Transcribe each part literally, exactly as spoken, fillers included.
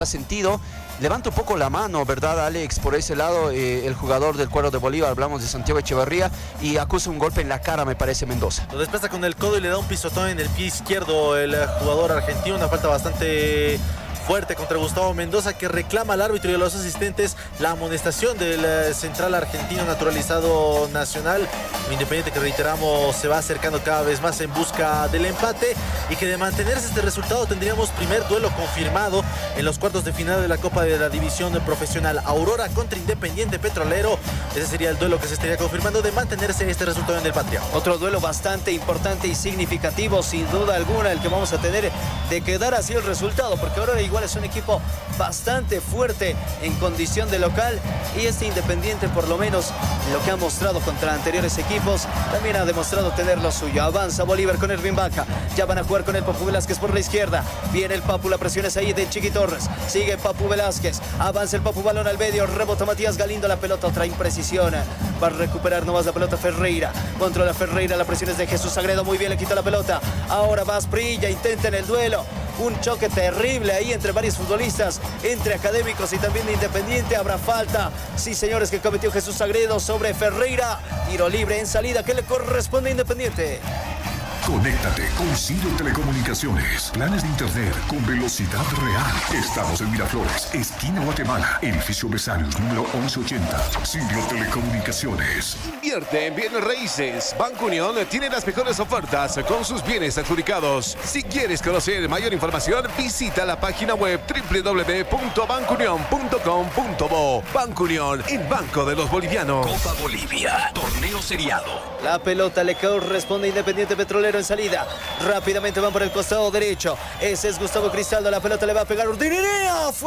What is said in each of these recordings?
sentido, levanta un poco la mano, ¿verdad, Alex? Por ese lado, eh, el jugador del cuadro de Bolívar, hablamos de Santiago Echeverría, y acusa un golpe en la cara, me parece, Mendoza. Lo desplaza con el codo y le da un pisotón en el pie izquierdo el jugador argentino, una falta bastante fuerte contra Gustavo Mendoza, que reclama al árbitro y a los asistentes la amonestación del central argentino naturalizado nacional. Independiente, que reiteramos, se va acercando cada vez más en busca del empate, y que de mantenerse este resultado tendríamos primer duelo confirmado en los cuartos de final de la Copa de la División Profesional. Aurora contra Independiente Petrolero, ese sería el duelo que se estaría confirmando de mantenerse este resultado en el Patria. Otro duelo bastante importante y significativo, sin duda alguna, el que vamos a tener de quedar así el resultado, porque Aurora igual es un equipo bastante fuerte en condición de local, y este Independiente, por lo menos lo que ha mostrado contra anteriores equipos, también ha demostrado tener lo suyo. Avanza Bolívar con Ervin Vaca, ya van a jugar con el Papu Velázquez por la izquierda, viene el Papu, la presión es ahí de Chiqui Torres, sigue Papu Velázquez, avanza el Papu, balón al medio, rebota Matías Galindo, la pelota, otra imprecisión, va a recuperar nomás la pelota Ferreira, controla Ferreira, la presión es de Jesús Sagredo, muy bien, le quita la pelota, ahora va Asprilla, intenta en el duelo, un choque terrible ahí entre varios futbolistas, entre Académicos y también de Independiente. Habrá falta, sí señores, que cometió Jesús Sagredo sobre Ferreira. Tiro libre en salida que le corresponde a Independiente. Conéctate con Ciro Telecomunicaciones. Planes de internet con velocidad real. Estamos en Miraflores, esquina Guatemala, edificio Besarios, número once ochenta. Ciro Telecomunicaciones. Invierte en bienes raíces. Banco Unión tiene las mejores ofertas con sus bienes adjudicados. Si quieres conocer mayor información, visita la página web doble u doble u doble u punto banco unión punto com punto bo. Banco Unión, el banco de los bolivianos. Copa Bolivia, torneo seriado. La pelota le corresponde a Independiente Petrolero en salida. Rápidamente van por el costado derecho. Ese es Gustavo Cristaldo. La pelota le va a pegar Urdinini,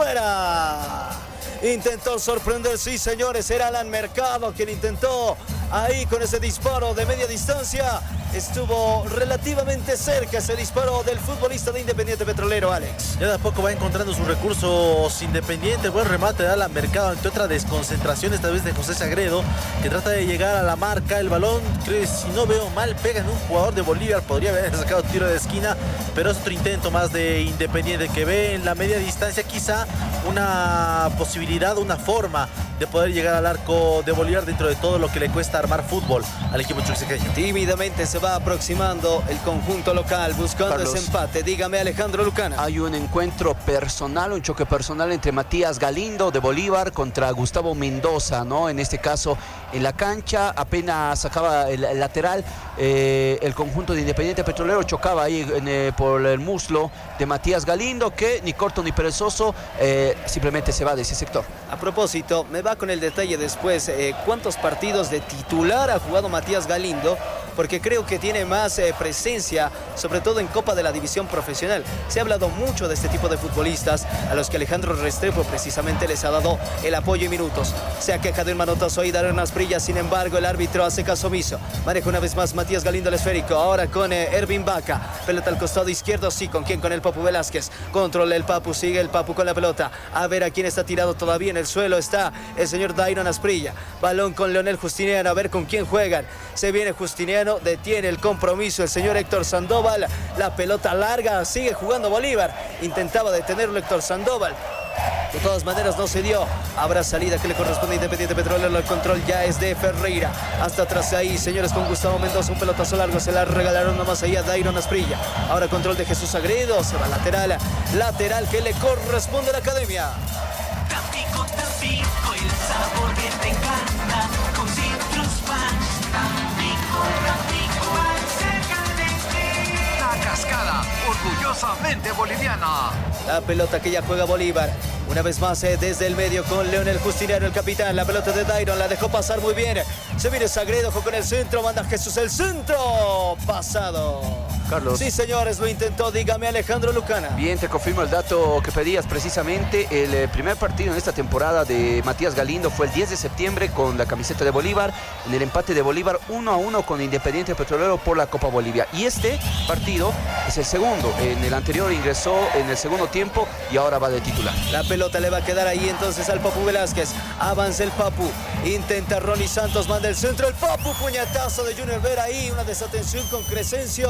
afuera. Intentó sorprender, sí señores, era Alan Mercado quien intentó ahí con ese disparo de media distancia. Estuvo relativamente cerca ese disparo del futbolista de Independiente Petrolero, Alex. Ya de a poco va encontrando sus recursos Independiente. Buen remate de Alan Mercado ante otra desconcentración, esta vez de José Sagredo, que trata de llegar a la marca. El balón, creo que si no veo mal, pega en un jugador de Bolívar. Podría haber sacado tiro de esquina, pero es otro intento más de Independiente, que ve en la media distancia quizá una posibilidad, una forma de poder llegar al arco de Bolívar dentro de todo lo que le cuesta armar fútbol al equipo chuquisaqueño. Tímidamente se va aproximando el conjunto local buscando Carlos, ese empate. Dígame, Alejandro Lucana. Hay un encuentro personal, un choque personal entre Matías Galindo de Bolívar contra Gustavo Mendoza, ¿no? En este caso, en la cancha, apenas sacaba el, el lateral, eh, el conjunto de Independiente Petrolero chocaba ahí en, eh, por el muslo de Matías Galindo, que ni corto ni perezoso, eh, simplemente se va de ese sector. A propósito, me va con el detalle después, eh, ¿cuántos partidos de titular ha jugado Matías Galindo? Porque creo que tiene más eh, presencia, sobre todo en Copa de la División Profesional. Se ha hablado mucho de este tipo de futbolistas, a los que Alejandro Restrepo precisamente les ha dado el apoyo y minutos. Se ha quejado en manotazo ahí Darío Asprilla, sin embargo el árbitro hace caso omiso. Maneja una vez más Matías Galindo el esférico, ahora con eh, Ervin Vaca. Pelota al costado izquierdo, sí, ¿con quién? Con el Papu Velázquez. Controla el Papu, sigue el Papu con la pelota. A ver a quién está tirado todavía en el suelo, está el señor Darío Asprilla. Balón con Leonel Justiniano, a ver con quién juegan. Se viene Justiniano. Detiene el compromiso el señor Héctor Sandoval. La pelota larga, sigue jugando Bolívar. Intentaba detenerlo Héctor Sandoval. De todas maneras no se dio. Habrá salida que le corresponde a Independiente Petrolero. El control ya es de Ferreira. Hasta atrás ahí, señores, con Gustavo Mendoza. Un pelotazo largo, se la regalaron nomás ahí a Dairon Asprilla. Ahora control de Jesús Sagredo. Se va lateral. Lateral que le corresponde a la Academia. Tampico, Tampico, el sabor que te encanta. Con Citrus Punch. Tampico, Tampico, cerca de ti. La Cascada, orgullosamente boliviana. La pelota que ya juega Bolívar. Una vez más eh, desde el medio con Leonel Justiniano, el capitán. La pelota de Dairon, la dejó pasar muy bien. Se viene Sagredo con el centro, manda Jesús el centro. Pasado. Carlos. Sí, señores, lo intentó. Dígame, Alejandro Lucana. Bien, te confirmo el dato que pedías precisamente. El eh, primer partido en esta temporada de Matías Galindo fue el diez de septiembre con la camiseta de Bolívar, en el empate de Bolívar uno a uno con Independiente Petrolero por la Copa Bolivia. Y este partido es el segundo. En el anterior ingresó en el segundo tiempo y ahora va de titular. La pelota le va a quedar ahí entonces al Papu Velázquez. Avanza el Papu. Intenta Ronnie Santos, manda el centro. El Papu, puñetazo de Junior Vera ahí. Una desatención con Crescencio.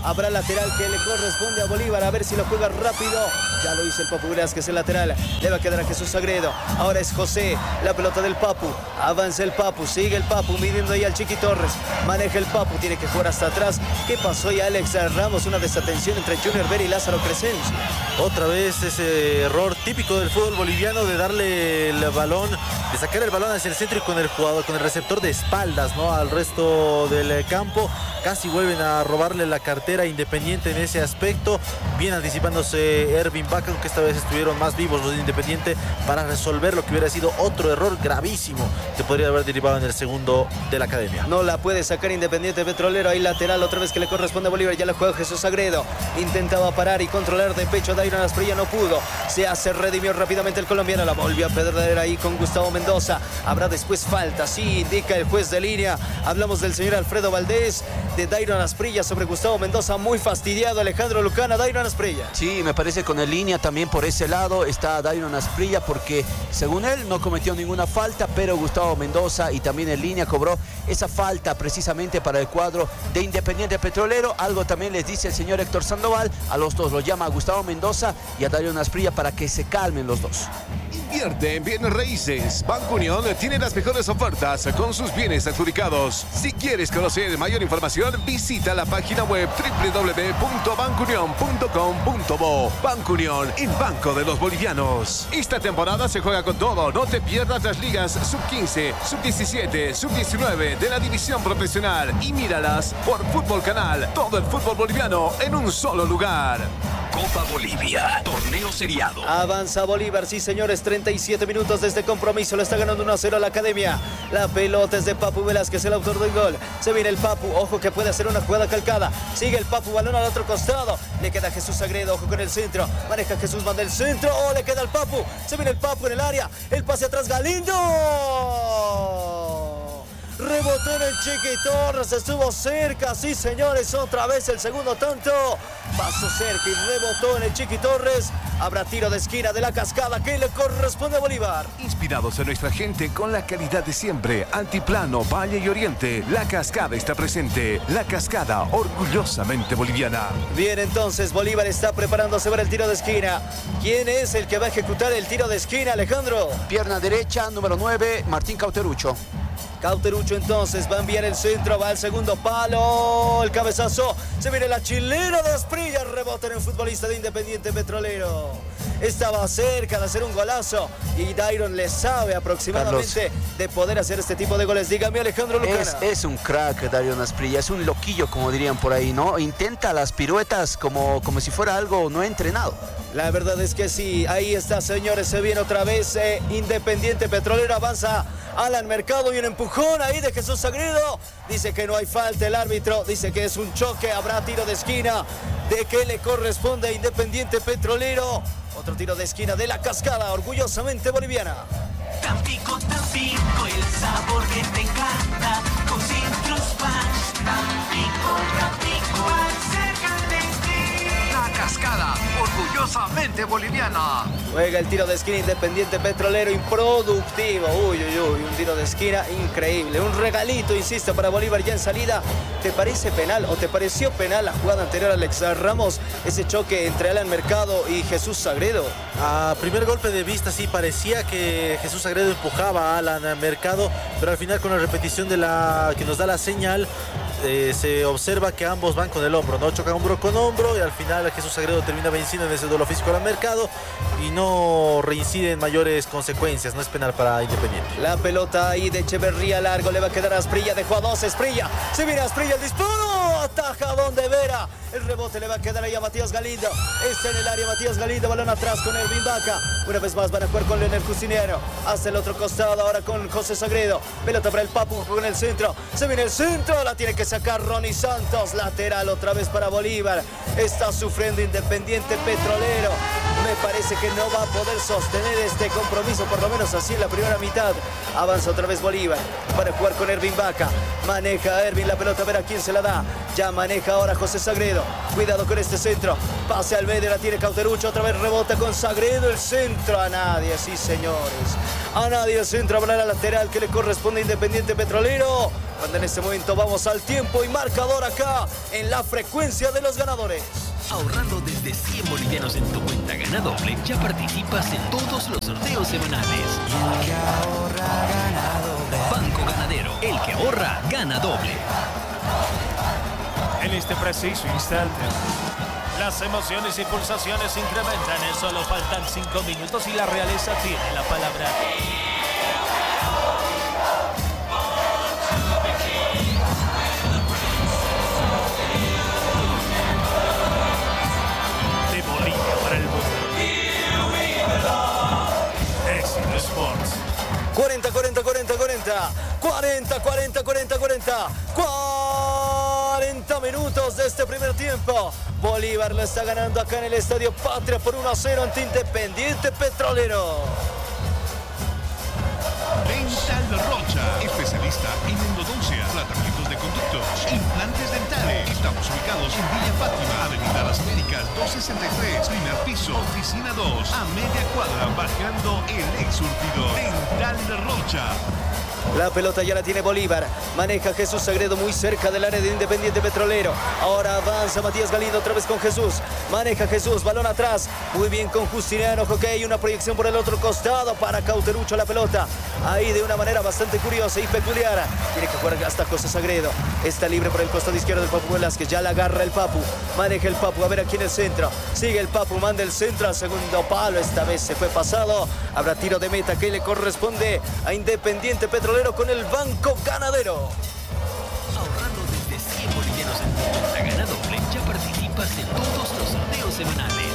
Habrá lateral que le corresponde a Bolívar. A ver si lo juega rápido. Ya lo hizo el Papu Velázquez, el lateral. Le va a quedar a Jesús Sagredo. Ahora es José. La pelota del Papu. Avanza el Papu. Sigue el Papu midiendo ahí al Chiqui Torres. Maneja el Papu. Tiene que jugar hasta atrás. ¿Qué pasó ahí, Alex Ramos? Una desatención entre Junior Vera y Lázaro Crescencio. Otra vez ese error típico del fútbol boliviano de darle el balón, de sacar el balón hacia el centro y con el jugador, con el receptor de espaldas, ¿no?, al resto del campo. Casi vuelven a robarle la cartera a Independiente en ese aspecto. Bien anticipándose Ervin Vaca, aunque esta vez estuvieron más vivos los de Independiente para resolver lo que hubiera sido otro error gravísimo que podría haber derivado en el segundo de la Academia. No la puede sacar Independiente Petrolero. Ahí lateral otra vez que le corresponde a Bolívar. Ya la juega Jesús Sagredo. Intentaba parar y controlar de pecho a Dairon Asprilla, no pudo. Se hace redimió rápidamente el colombiano. La volvió a perder ahí con Gustavo Mendoza. Habrá después falta, sí, indica el juez de línea. Hablamos del señor Alfredo Valdés, de Dairon Asprilla sobre Gustavo Mendoza. Muy fastidiado Alejandro Lucana. Dairon Asprilla. Sí, me parece con el línea también por ese lado está Dairon Asprilla, porque según él no cometió ninguna falta, pero Gustavo Mendoza y también el línea cobró esa falta precisamente para el cuadro de Independiente Petrolero. Algo también les dice el señor Héctor Sandoval. A los dos los llama a Gustavo Mendoza y a Dairon Asprilla para que se calmen los dos. Invierte en bienes raíces. Banco Unión tiene las mejores ofertas con sus bienes adjudicados. Si quieres conocer mayor información, visita la página web doble u doble u doble u punto banco unión punto com punto bo. Banco Unión, el banco de los bolivianos. Esta temporada se juega con todo. No te pierdas las ligas sub quince, sub diecisiete, sub diecinueve de la división profesional y míralas por Fútbol Canal. Todo el fútbol boliviano en un solo lugar. Copa Bolivia, torneo seriado. Avanza Bolívar, sí señores, treinta y siete minutos de este compromiso. Lo está ganando uno a cero a la Academia. La pelota es de Papu Velázquez, el autor del gol. Se viene el Papu, ojo que puede hacer una jugada calcada. Sigue el Papu, balón al otro costado. Le queda Jesús Sagredo, ojo con el centro. Maneja Jesús, manda el centro. Oh, le queda el Papu. Se viene el Papu en el área. El pase atrás, Galindo. Rebotó en el Chiqui Torres, estuvo cerca, sí señores, otra vez el segundo tanto. Pasó cerca y rebotó en el Chiqui Torres. Habrá tiro de esquina de la Cascada que le corresponde a Bolívar. Inspirados en nuestra gente con la calidad de siempre. Altiplano, Valle y Oriente. La Cascada está presente. La Cascada, orgullosamente boliviana. Bien, entonces Bolívar está preparándose para el tiro de esquina. ¿Quién es el que va a ejecutar el tiro de esquina, Alejandro? Pierna derecha, número nueve, Martín Cauterucho. Cauterucho entonces va a enviar el centro, va al segundo palo, el cabezazo, se viene la chilena de Asprilla, rebota en el futbolista de Independiente Petrolero. Estaba cerca de hacer un golazo y Dairon le sabe aproximadamente Carlos, de poder hacer este tipo de goles. Dígame, Alejandro Lucana. Es, es un crack Dairon Asprilla, es un loquillo como dirían por ahí, ¿no? Intenta las piruetas como, como si fuera algo no entrenado. La verdad es que sí, ahí está señores, se viene otra vez eh, Independiente Petrolero, avanza Alan Mercado y un empujón ahí de Jesús Sagredo. Dice que no hay falta el árbitro, dice que es un choque, habrá tiro de esquina de que le corresponde a Independiente Petrolero. Otro tiro de esquina de la Cascada, orgullosamente boliviana. Tampico, Tampico, el sabor que te encanta. Con Citrus Punch. Tampico, Tampico, más cerca de ti. La Cascada, orgullosamente boliviana. Juega el tiro de esquina Independiente Petrolero, improductivo. Uy, uy, uy, un tiro de esquina increíble. Un regalito, insisto, para Bolívar ya en salida. ¿Te parece penal o te pareció penal la jugada anterior a Alex Ramos? Ese choque entre Alan Mercado y Jesús Sagredo. A primer golpe de vista sí parecía que Jesús Sagredo empujaba a Alan Mercado, pero al final con la repetición de la que nos da la señal, eh, se observa que ambos van con el hombro, ¿no? Chocan hombro con hombro y al final Jesús Sagredo termina venciendo en ese duelo físico al Mercado y no reincide en mayores consecuencias, no es penal para Independiente. La pelota ahí de Echeverría largo, le va a quedar a Asprilla, dejó a dos, Asprilla, se viene Asprilla, el disparo, ataja donde Vera, el rebote le va a quedar ahí a Matías Galindo, está en el área Matías Galindo, balón atrás con Ervin Vaca, una vez más van a jugar con Leonel Cusinero, hasta el otro costado ahora con José Sagredo, pelota para el Papu con el centro, se viene el centro, la tiene que sacar Ronnie Santos, lateral otra vez para Bolívar, está sufriendo Independiente Petrolero, me parece que no va a poder sostener este compromiso, por lo menos así en la primera mitad. Avanza otra vez Bolívar para jugar con Ervin Vaca. Maneja Ervin la pelota, a ver a quién se la da. Ya maneja ahora José Sagredo. Cuidado con este centro. Pase al medio, la tiene Cauterucho. Otra vez rebota con Sagredo. El centro a nadie, sí señores. A nadie el centro, habrá la lateral que le corresponde a Independiente Petrolero. cuando en este momento vamos al tiempo y marcador acá en la frecuencia de los ganadores. Ahorrando desde cien bolivianos en tu cuenta Gana Doble, ya participas en todos los sorteos semanales. El que ahorra gana doble. Banco Ganadero, el que ahorra gana doble. En este preciso instante, las emociones y pulsaciones se incrementan. Solo faltan cinco minutos y la realeza tiene la palabra. De Bolivia para el mundo. Éxito Sports. cuarenta, cuarenta, cuarenta, cuarenta. cuarenta, cuarenta, cuarenta, cuarenta. cuarenta minutos de este primer tiempo. Bolívar lo está ganando acá en el Estadio Patria por uno a cero ante Independiente Petrolero. Dental Rocha, especialista en endodoncia, tratamientos de conductos, implantes dentales. Estamos ubicados en Villa Fátima, Avenida Las Américas doscientos sesenta y tres, primer piso, oficina dos, a media cuadra, bajando el ex surtidor. Dental Rocha. La pelota ya la tiene Bolívar. Maneja Jesús Sagredo muy cerca del área de Independiente Petrolero. Ahora avanza Matías Galindo otra vez con Jesús. Maneja Jesús, balón atrás. Muy bien con Justiniano. Ok, una proyección por el otro costado para Cauterucho la pelota. Ahí de una manera bastante curiosa y peculiar. Tiene que jugar hasta José Sagredo. Está libre por el costado izquierdo del Papu Velázquez. Ya la agarra el Papu. Maneja el Papu. A ver aquí en el centro. Sigue el Papu. Manda el centro al segundo palo. Esta vez se fue pasado. Habrá tiro de meta que le corresponde a Independiente Petrolero con el Banco Ganadero. Ahorrando desde cien bolivianos en tu cuenta Gana Doble, ya participas en todos los sorteos semanales.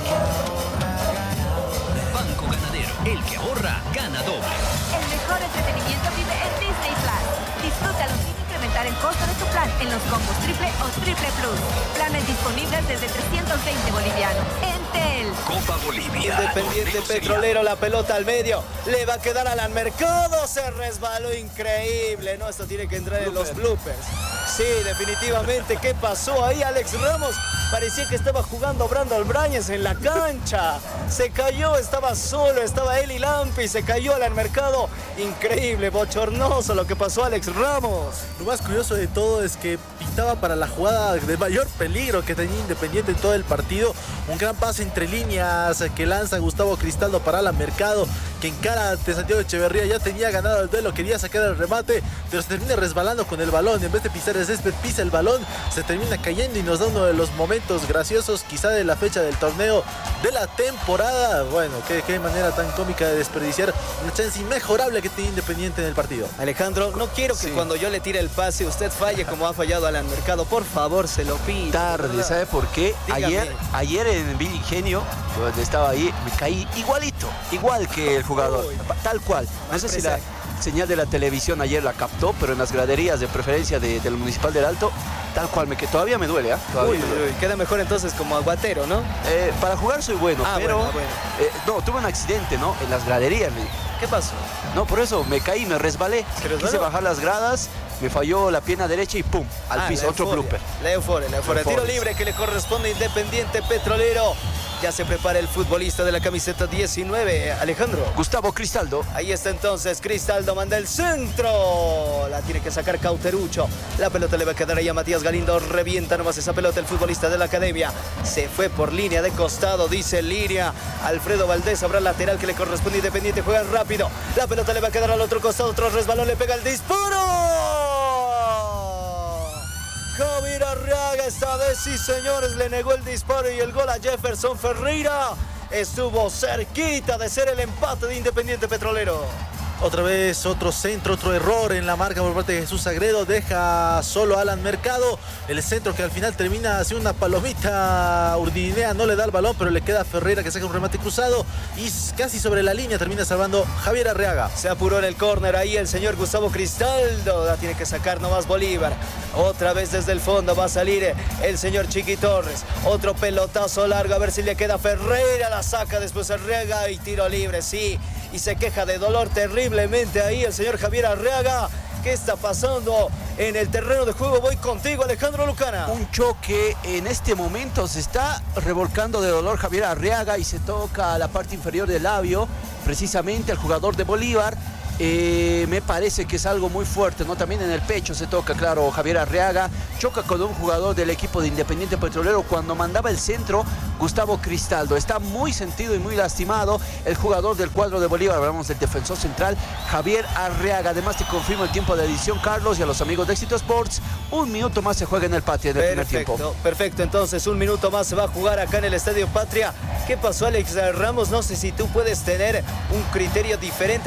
Banco Ganadero, el que ahorra gana doble. El mejor entretenimiento vive en Disney Plus. Disfrútalo sin incrementar el costo de tu plan en los combos triple o triple plus. Planes disponibles desde trescientos veinte bolivianos. Entel. Copa Bolivia. Independiente Petrolero, la pelota al medio. Le va a quedar Alan Mercado. Se resbaló increíble. No, esto tiene que entrar en los bloopers. Sí, definitivamente. ¿Qué pasó ahí, Alex Ramos? Parecía que estaba jugando Brandon Brañez en la cancha. Se cayó, estaba solo, estaba él y Lampi. Se cayó Alan Mercado. Increíble, bochornoso lo que pasó a Alex Ramos. Lo más curioso de todo es que pintaba para la jugada de mayor peligro que tenía Independiente en todo el partido. Un gran pase entre líneas que lanza Gustavo Cristaldo para Alan Mercado, que encara ante Santiago Echeverría. Ya tenía ganado el duelo, quería sacar el remate, pero se termina resbalando con el balón. En vez de pisar el césped, pisa el balón, se termina cayendo y nos da uno de los momentos graciosos quizá de la fecha del torneo, de la temporada. Bueno, qué, qué manera tan cómica de desperdiciar una chance inmejorable que tiene Independiente en el partido. Alejandro, no quiero que Sí. cuando yo le tire el pase usted falle como ha fallado Alan Mercado. Por favor, se lo pido. Tarde, ¿sabe por qué? Dígame. Ayer, ayer en Villa Ingenio, donde estaba ahí, me caí igualito, igual que el jugador, Uy. tal cual. No Mal sé si la presagio. señal de la televisión ayer la captó, pero en las graderías de preferencia de- del Municipal del Alto, tal cual, me que todavía me duele, ¿ah? Todavía Uy, me duele. uy, queda mejor entonces como aguatero, ¿no? Eh, para jugar soy bueno, Ah, pero bueno, bueno. eh, no, tuve un accidente, ¿no? En las graderías, me- ¿Qué pasó? no, por eso me caí, me resbalé, ¿Se resbaló? quise bajar las gradas, me falló la pierna derecha y pum, al Ah, piso, la otro euforia, blooper. La euforia, la euforia. La Tiro euforia. libre que le corresponde a Independiente Petrolero. Ya se prepara el futbolista de la camiseta diecinueve, Alejandro. Gustavo Cristaldo. Ahí está entonces, Cristaldo manda el centro. La tiene que sacar Cauterucho. La pelota le va a quedar ahí a Matías Galindo. Revienta nomás esa pelota el futbolista de la academia. Se fue por línea de costado, dice Liria. Alfredo Valdés habrá lateral que le corresponde a Independiente. Juega rápido. La pelota le va a quedar al otro costado. Otro resbalón, le pega el disparo. Javier Arriaga esta vez, sí señores, le negó el disparo y el gol a Jefferson Ferreira. Estuvo cerquita de ser el empate de Independiente Petrolero. Otra vez otro centro, otro error en la marca por parte de Jesús Sagredo. Deja solo a Alan Mercado. El centro que al final termina haciendo una palomita. Urdinea no le da el balón, pero le queda a Ferreira que saca un remate cruzado. Y casi sobre la línea termina salvando Javier Arriaga. Se apuró en el córner ahí el señor Gustavo Cristaldo. La tiene que sacar nomás Bolívar. Otra vez desde el fondo va a salir el señor Chiqui Torres. Otro pelotazo largo a ver si le queda a Ferreira. La saca después Arriaga y tiro libre, sí. Y se queja de dolor terriblemente ahí el señor Javier Arriaga. ¿Qué está pasando en el terreno de juego? Voy contigo, Alejandro Lucana. Un choque en este momento, se está revolcando de dolor Javier Arriaga y se toca la parte inferior del labio, precisamente al jugador de Bolívar. Eh, me parece que es algo muy fuerte, ¿no? También en el pecho se toca, claro, Javier Arriaga. Choca con un jugador del equipo de Independiente Petrolero cuando mandaba el centro, Gustavo Cristaldo. Está muy sentido y muy lastimado el jugador del cuadro de Bolívar. Hablamos del defensor central, Javier Arriaga. Además te confirmo el tiempo de edición, Carlos, y a los amigos de Éxito Sports. Un minuto más se juega en el Patria del primer tiempo. Perfecto, entonces un minuto más se va a jugar acá en el Estadio Patria. ¿Qué pasó, Alex Ramos? No sé si tú puedes tener un criterio diferente